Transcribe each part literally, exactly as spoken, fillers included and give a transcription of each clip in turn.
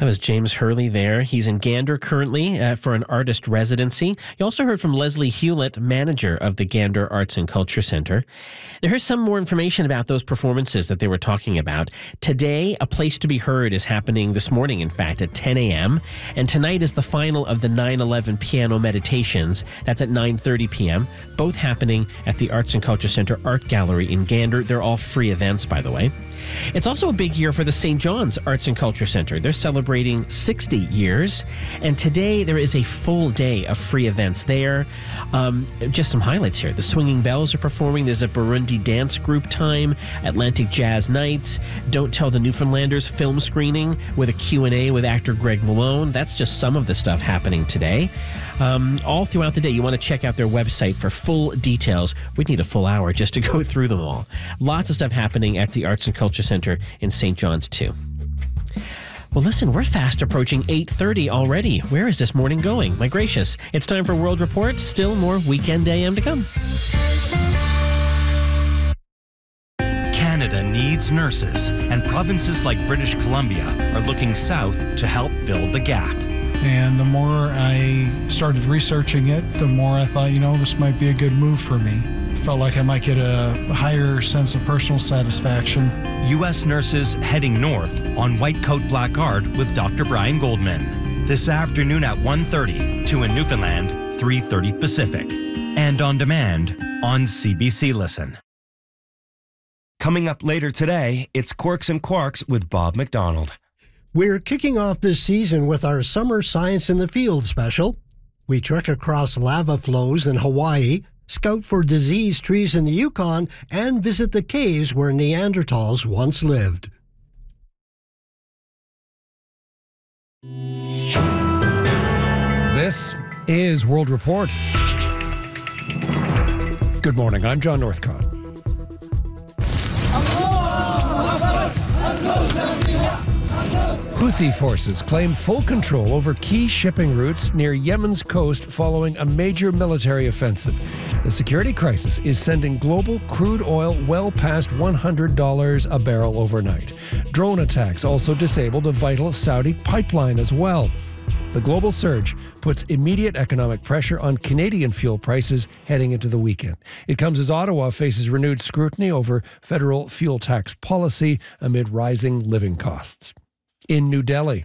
That was James Hurley there. He's in Gander currently uh, for an artist residency. You also heard from Leslie Hewlett, manager of the Gander Arts and Culture Center. Now, here's some more information about those performances that they were talking about. Today, A Place to Be Heard is happening this morning, in fact, at ten a.m. And tonight is the final of the nine eleven Piano Meditations. That's at nine thirty p.m., both happening at the Arts and Culture Center Art Gallery in Gander. They're all free events, by the way. It's also a big year for the Saint John's Arts and Culture Center. They're celebrating sixty years, and today there is a full day of free events there. Um, just some highlights here. The Swinging Bells are performing. There's a Burundi dance group time, Atlantic Jazz Nights, Don't Tell the Newfoundlanders film screening with a Q and A with actor Greg Malone. That's just some of the stuff happening today. Um, all throughout the day, you want to check out their website for full details. We'd need a full hour just to go through them all. Lots of stuff happening at the Arts and Culture Center in Saint John's, too. Well, listen, we're fast approaching eight thirty already. Where is this morning going? My gracious. It's time for World Report. Still more Weekend A M to come. Canada needs nurses, and provinces like British Columbia are looking south to help fill the gap. And the more I started researching it, the more I thought, you know, this might be a good move for me. Felt like I might get a higher sense of personal satisfaction. U S nurses heading north on White Coat Black Art with Doctor Brian Goldman. This afternoon at one thirty, two in Newfoundland, three thirty Pacific. And on demand on C B C Listen. Coming up later today, it's Quarks and Quarks with Bob McDonald. We're kicking off this season with our Summer Science in the Field special. We trek across lava flows in Hawaii, scout for diseased trees in the Yukon, and visit the caves where Neanderthals once lived. This is World Report. Good morning, I'm John Northcott. Houthi forces claim full control over key shipping routes near Yemen's coast following a major military offensive. The security crisis is sending global crude oil well past one hundred dollars a barrel overnight. Drone attacks also disabled a vital Saudi pipeline as well. The global surge puts immediate economic pressure on Canadian fuel prices heading into the weekend. It comes as Ottawa faces renewed scrutiny over federal fuel tax policy amid rising living costs. In New Delhi,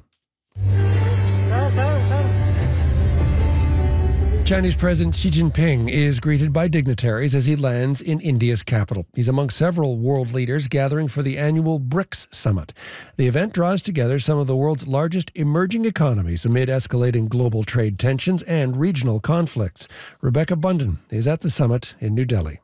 Chinese President Xi Jinping is greeted by dignitaries as he lands in India's capital. He's among several world leaders gathering for the annual BRICS summit. The event draws together some of the world's largest emerging economies amid escalating global trade tensions and regional conflicts. Rebecca Bunden is at the summit in New Delhi.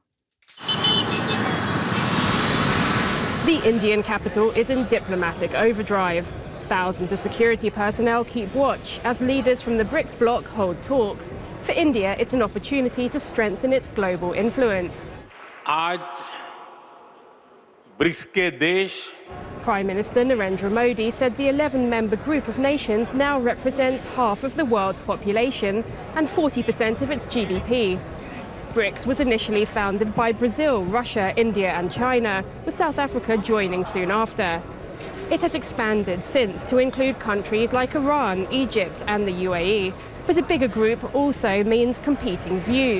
The Indian capital is in diplomatic overdrive. Thousands of security personnel keep watch as leaders from the BRICS bloc hold talks. For India, it's an opportunity to strengthen its global influence. आज BRICS के देश Prime Minister Narendra Modi said the eleven-member group of nations now represents half of the world's population and forty percent of its G D P. BRICS was initially founded by Brazil, Russia, India and China, with South Africa joining soon after. It has expanded since to include countries like Iran, Egypt and the U A E, but a bigger group also means competing views.